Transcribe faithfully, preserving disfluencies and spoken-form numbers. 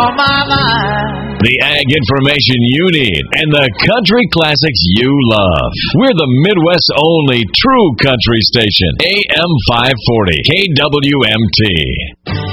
on my mind. The ag information you need and the country classics you love. We're the Midwest's only true country station. A M five forty K W M T.